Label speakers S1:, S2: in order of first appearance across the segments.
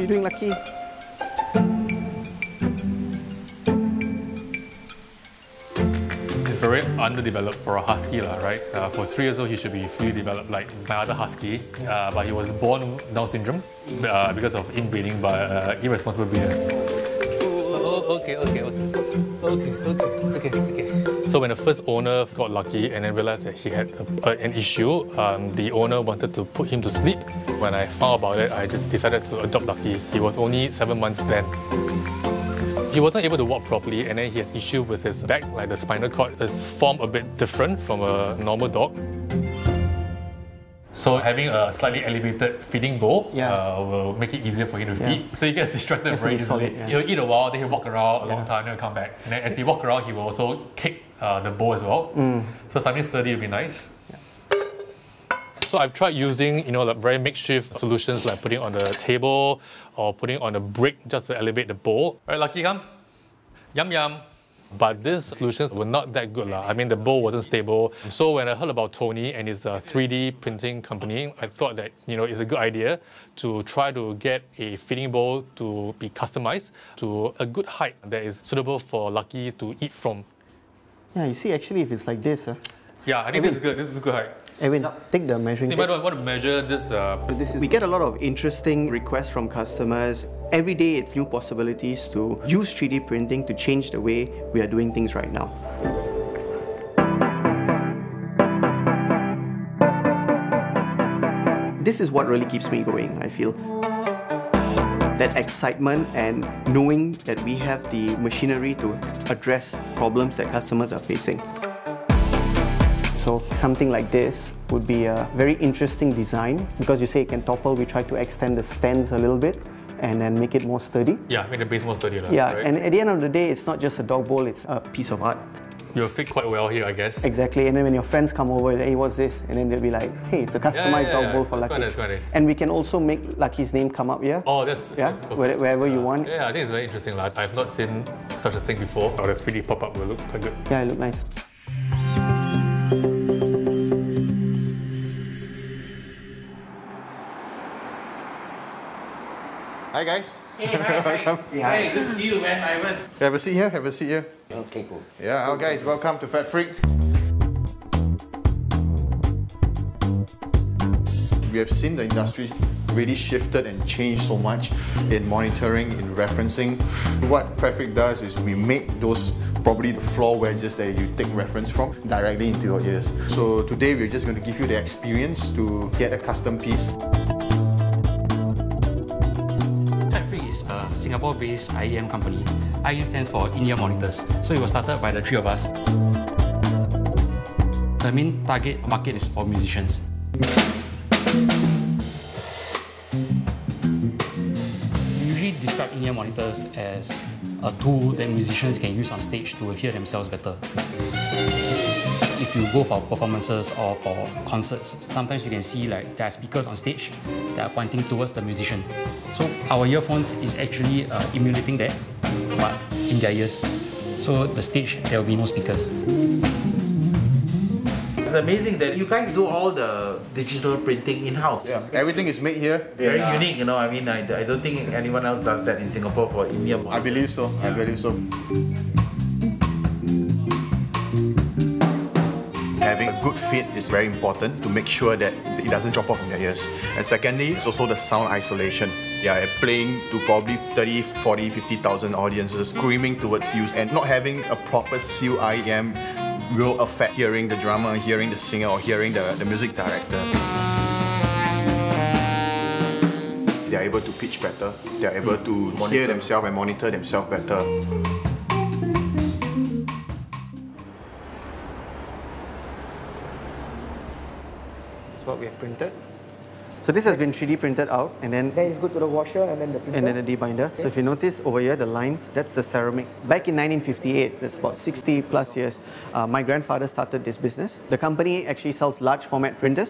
S1: are you doing, Lucky?
S2: He's very underdeveloped for a husky, right? For 3 years old, he should be fully developed like my other husky, but he was born Down syndrome because of inbreeding by irresponsible breeder. Okay. It's okay. So when the first owner got Lucky and then realized that he had an issue, the owner wanted to put him to sleep. When I found about it, I just decided to adopt Lucky. He was only 7 months then. He wasn't able to walk properly, and then he has issue with his back, like the spinal cord is formed a bit different from a normal dog. So having a slightly elevated feeding bowl will make it easier for him to feed. So he gets distracted very easily. He'll eat a while, then he'll walk around a long time, then he'll come back. And then as he walks around, he will also kick the bowl as well. So something sturdy would be nice. So I've tried using, like very makeshift solutions like putting on the table or putting on a brick just to elevate the bowl. All right, Lucky, come. Yum yum. But these solutions were not that good. I mean, the bowl wasn't stable. So when I heard about Tony and his 3D printing company, I thought that, it's a good idea to try to get a feeding bowl to be customized to a good height that is suitable for Lucky to eat from.
S1: Yeah, you see, actually, if it's like this,
S2: yeah, I think this is good. This is a good height.
S1: Edwin, take the measuring tape.
S2: I want to measure this.
S1: We get a lot of interesting requests from customers. Every day, it's new possibilities to use 3D printing to change the way we are doing things right now. This is what really keeps me going, I feel. That excitement and knowing that we have the machinery to address problems that customers are facing. So something like this would be a very interesting design. Because you say it can topple, we try to extend the stands a little bit and then make it more sturdy.
S2: Yeah, make the base more sturdy.
S1: Yeah,
S2: right?
S1: And at the end of the day, it's not just a dog bowl, it's a piece of art.
S2: You'll fit quite well here, I guess.
S1: Exactly, and then when your friends come over, hey, what's this? And then they'll be like, hey, it's a customized dog bowl for Lucky.
S2: That's quite nice.
S1: And we can also make Lucky's name come up here.
S2: Oh, that's
S1: wherever you want.
S2: Yeah, I think it's very interesting. I've not seen such a thing before. Oh, the 3D pop-up will look quite good.
S1: Yeah, it looks nice.
S3: Hi guys.
S4: Hey, hi. Hey, good to see you, man, Ivan.
S3: Have a seat here, have a seat here.
S4: Okay, cool.
S3: Yeah, our guys, welcome to Fat Freak. We have seen the industry really shifted and changed so much in monitoring, in referencing. What Fat Freak does is we make those probably the floor wedges that you take reference from directly into your ears. So today we're just going to give you the experience to get a custom piece.
S5: Is a Singapore-based IEM company. IEM stands for in-ear monitors. So it was started by the three of us. The main target market is for musicians. We usually describe in-ear monitors as a tool that musicians can use on stage to hear themselves better. If you go for performances or for concerts, sometimes you can see like there are speakers on stage that are pointing towards the musician. So our earphones is actually emulating that, but in their ears. So the stage, there will be no speakers.
S4: It's amazing that you guys do all the digital printing in-house.
S3: Yeah, everything is made here.
S4: Very unique, I mean, I don't think anyone else does that in Singapore for in-ear monitors.
S3: I believe so, I believe so. Having a good fit is very important to make sure that it doesn't drop off from your ears. And secondly, it's also the sound isolation. Yeah, playing to probably 30, 40, 50,000 audiences screaming towards you, and not having a proper seal IEM will affect hearing the drummer, hearing the singer, or hearing the music director. They are able to pitch better, they are able to hear themselves and monitor themselves better.
S1: What we have printed. So this has been 3D printed out, and then
S6: it's good to the washer and then the printer.
S1: And then the debinder. Okay. So if you notice over here, the lines, that's the ceramic. Back in 1958, that's about 60 plus years, my grandfather started this business. The company actually sells large format printers.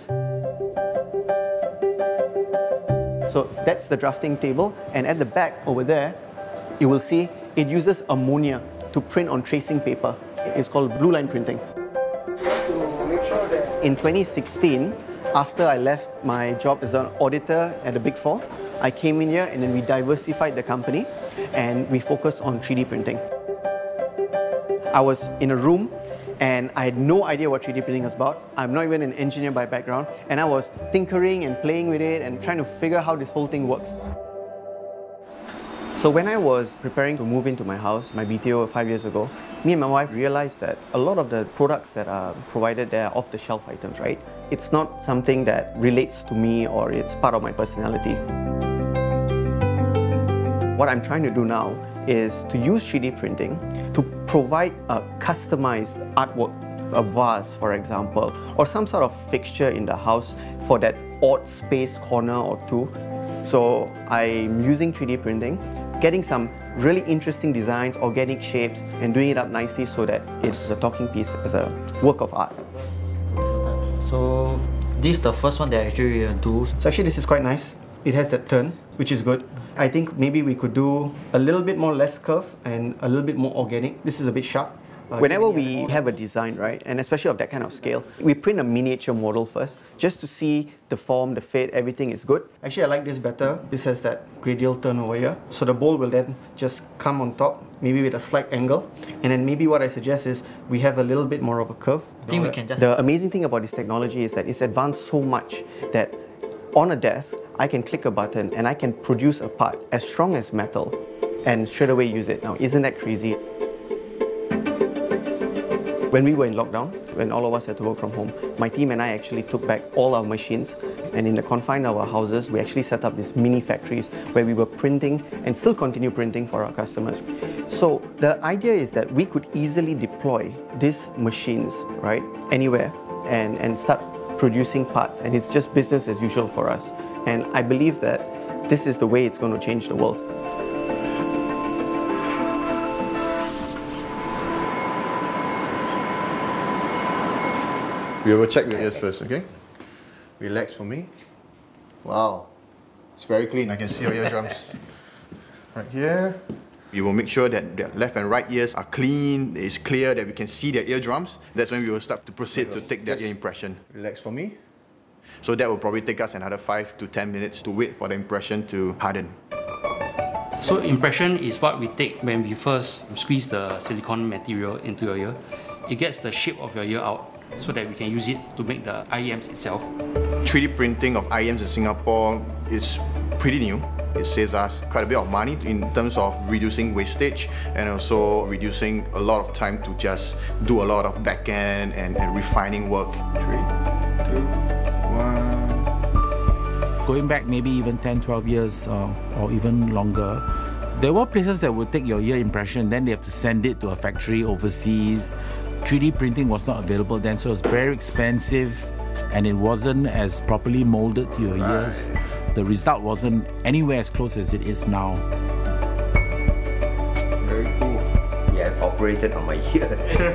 S1: So that's the drafting table, and at the back over there, you will see it uses ammonia to print on tracing paper. It's called blue line printing. In 2016, after I left my job as an auditor at the Big Four, I came in here and then we diversified the company and we focused on 3D printing. I was in a room and I had no idea what 3D printing was about. I'm not even an engineer by background, and I was tinkering and playing with it and trying to figure out how this whole thing works. So when I was preparing to move into my house, my BTO 5 years ago, me and my wife realized that a lot of the products that are provided there are off-the-shelf items, right? It's not something that relates to me or it's part of my personality. What I'm trying to do now is to use 3D printing to provide a customized artwork, a vase for example, or some sort of fixture in the house for that odd space corner or two. So I'm using 3D printing, getting some really interesting designs, organic shapes, and doing it up nicely so that it's a talking piece as a work of art.
S6: So this is the first one that I actually do.
S1: So actually this is quite nice. It has that turn, which is good. I think maybe we could do a little bit more less curve and a little bit more organic. This is a bit sharp. Whenever we have a design, right, and especially of that kind of scale, we print a miniature model first, just to see the form, the fit, everything is good. Actually, I like this better. This has that radial turn over here. So the bowl will then just come on top, maybe with a slight angle. And then maybe what I suggest is we have a little bit more of a curve.
S6: I think we can just...
S1: The amazing thing about this technology is that it's advanced so much that on a desk, I can click a button and I can produce a part as strong as metal and straight away use it. Now, isn't that crazy? When we were in lockdown, when all of us had to work from home, my team and I actually took back all our machines, and in the confines of our houses, we actually set up these mini factories where we were printing and still continue printing for our customers. So the idea is that we could easily deploy these machines, right, anywhere and start producing parts, and it's just business as usual for us. And I believe that this is the way it's going to change the world.
S3: We will check your ears first, okay? Relax for me. Wow, it's very clean. I can see your eardrums. Right here. We will make sure that their left and right ears are clean, it's clear, that we can see their eardrums. That's when we will start to proceed to take their ear impression. Relax for me. So that will probably take us another 5 to 10 minutes to wait for the impression to harden.
S5: So impression is what we take when we first squeeze the silicone material into your ear. It gets the shape of your ear out so that we can use it to make the IEMs itself.
S3: 3D printing of IEMs in Singapore is pretty new. It saves us quite a bit of money in terms of reducing wastage and also reducing a lot of time to just do a lot of back-end and refining work. 3, 2, 1.
S7: Going back maybe even 10, 12 years or even longer, there were places that would take your ear impression, then they have to send it to a factory overseas. 3D printing was not available then, so it was very expensive and it wasn't as properly molded to your ears. The result wasn't anywhere as close as it is now.
S8: Very cool. Yeah, I operated on my ear.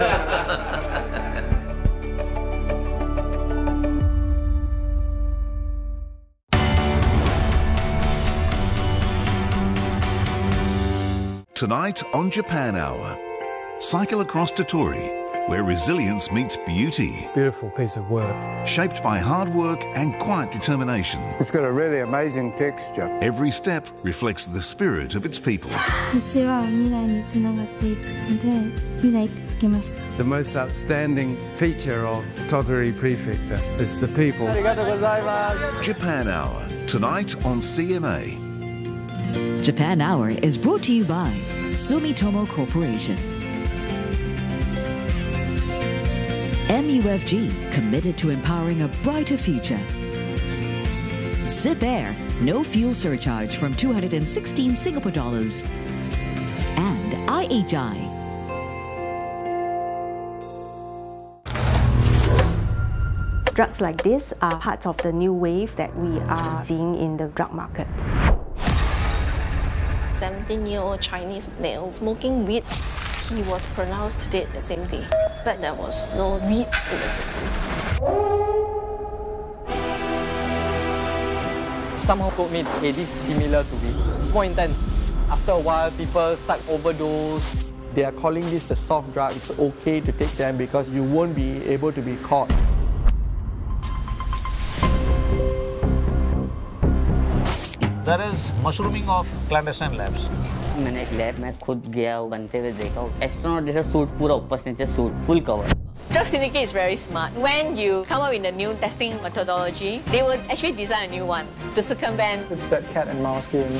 S9: Tonight on Japan Hour, cycle across to Tori, where resilience meets beauty.
S10: Beautiful piece of work.
S9: Shaped by hard work and quiet determination.
S10: It's got a really amazing texture.
S9: Every step reflects the spirit of its people.
S10: The most outstanding feature of Tottori Prefecture is the people.
S9: Japan Hour, tonight on CMA.
S11: Japan Hour is brought to you by Sumitomo Corporation. MUFG, committed to empowering a brighter future. Zip Air, no fuel surcharge from 216 Singapore dollars. And IHI.
S12: Drugs like this are part of the new wave that we are seeing in the drug market.
S13: 17-year-old Chinese male smoking weed. He was pronounced dead the same day, but there was no weed in the system.
S14: Somehow told me, hey, this is similar to weed. It's more intense. After a while, people start overdose. They are calling this the soft drug. It's okay to take them because you won't be able to be caught.
S15: There is mushrooming of clandestine labs.
S16: मैंने एक lab में खुद गया बनते हुए देखा astronaut जैसा suit पूरा ऊपर से नीचे suit full cover
S17: Drug Syndicate is very smart. When you come up with a new testing methodology, they will actually design a new one to circumvent.
S14: It's that cat and mouse game.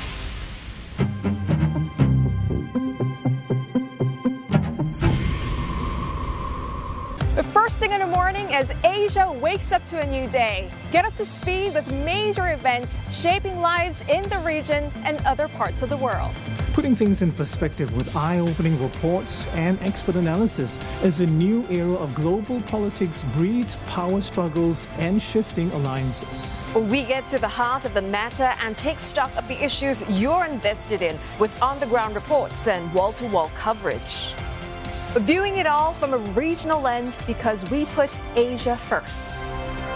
S18: The first thing in the morning as Asia wakes up to a new day. Get up to speed with major events shaping lives in the region and other parts of the world.
S19: Putting things in perspective with eye-opening reports and expert analysis as a new era of global politics breeds power struggles and shifting alliances.
S18: We get to the heart of the matter and take stock of the issues you're invested in with on-the-ground reports and wall-to-wall coverage. Viewing it all from a regional lens because we put Asia first.